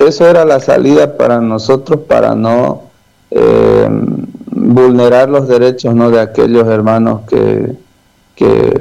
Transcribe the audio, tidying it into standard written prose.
eso era la salida para nosotros, para no vulnerar los derechos, ¿no?, de aquellos hermanos que